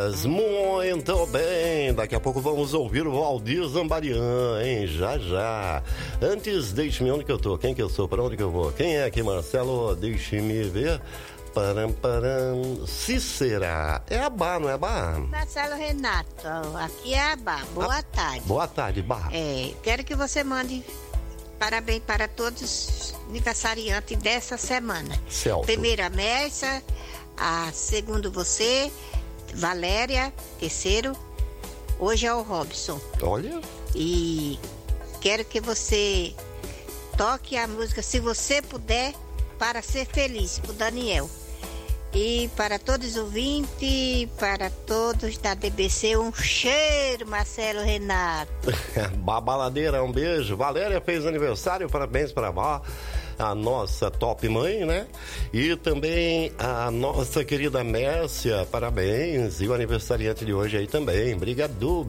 Muito bem, daqui a pouco vamos ouvir o Valdir Zambarian, hein? Já. Antes, deixe-me onde que eu tô, quem que eu sou, pra onde que eu vou? Quem é aqui, Marcelo? Deixe-me ver. Param. Cícera. É a Bá, não é a Bá? Marcelo Renato, aqui é a Bá. Boa tarde. Boa tarde, Bá. Quero que você mande parabéns para todos os aniversariantes dessa semana. Celso. Primeiro a Mércia, a segundo você, Valéria, terceiro, hoje é o Robson. Olha. E quero que você toque a música Se Você Puder, para ser feliz, pro Daniel. E para todos os ouvintes, para todos da DBC, um cheiro, Marcelo Renato. Babaladeira, um beijo. Valéria fez aniversário, parabéns para a nossa top mãe, né? E também a nossa querida Mércia, parabéns. E o aniversariante de hoje aí também. Brigadu.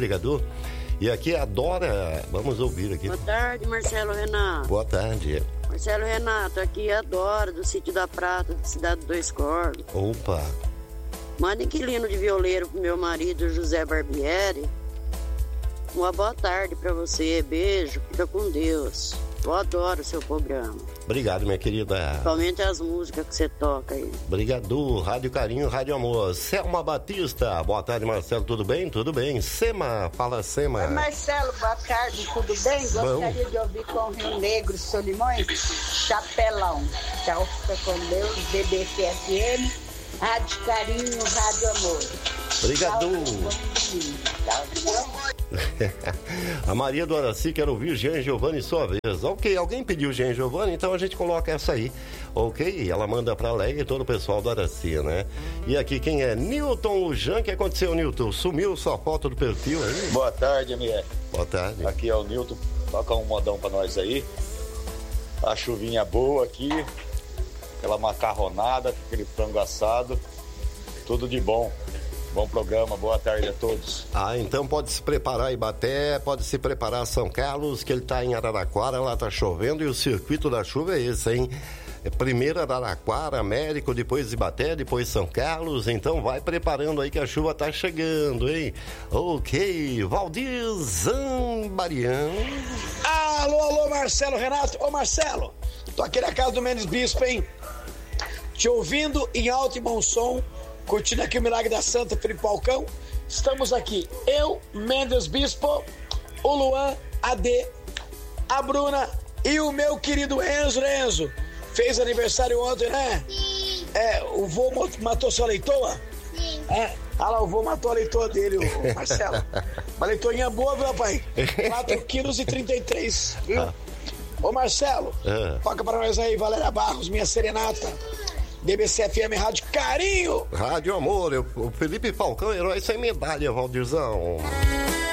E aqui é a Dora, vamos ouvir aqui. Boa tarde, Marcelo Renato. Boa tarde. Marcelo Renato, aqui é a Dora, do Sítio da Prata, da cidade do Dois Corvos. Opa. Manda inquilino de violeiro pro meu marido, José Barbieri. Uma boa tarde pra você, beijo, fica com Deus. Eu adoro o seu programa. Obrigado, minha querida. Principalmente as músicas que você toca aí. Obrigado, Rádio Carinho, Rádio Amor. Selma Batista, boa tarde, Marcelo, tudo bem? Tudo bem. Sema, fala Sema. Oi, Marcelo, boa tarde, tudo bem? Gostaria de ouvir com o Rio Negro, Solimões, Chapelão. Tchau, fica com Deus, BBCFM, Rádio Carinho, Rádio Amor. Obrigado. Tchau. A Maria do Araci quer ouvir Jean Giovanni sua vez. Ok, alguém pediu Jean Giovanni, então a gente coloca essa aí. Ok, ela manda pra Lega e todo o pessoal do Araci, né? E aqui quem é? Newton Lujan. O que aconteceu, Newton? Sumiu sua foto do perfil aí? Boa tarde, amiga. Boa tarde. Aqui é o Newton, toca um modão pra nós aí. A chuvinha boa aqui, aquela macarronada, aquele frango assado, tudo de bom. Bom programa, boa tarde a todos. Então pode se preparar Ibaté, pode se preparar São Carlos, que ele tá em Araraquara, lá tá chovendo e o circuito da chuva é esse, hein? Primeiro Araraquara, Américo, depois Ibaté, depois São Carlos, então vai preparando aí que a chuva tá chegando, hein? Ok, Valdir Zambarian. Alô, Marcelo Renato. Ô, Marcelo, tô aqui na casa do Mendes Bispo, hein? Te ouvindo em alto e bom som, curtindo aqui o Milagre da Santa, Felipe Falcão. Estamos aqui, eu, Mendes Bispo, o Luan, a D, a Bruna e o meu querido Enzo. Fez aniversário ontem, né? Sim. O vô matou sua leitoa? Sim. Lá, o vô matou a leitoa dele, o Marcelo. Uma leitoinha boa, viu, rapaz? 4,33 kg, viu? Ô, Marcelo, toca pra nós aí, Valéria Barros, minha serenata. DBCFM Rádio Carinho. Rádio Amor, o Felipe Falcão, herói sem medalha, Valdirzão.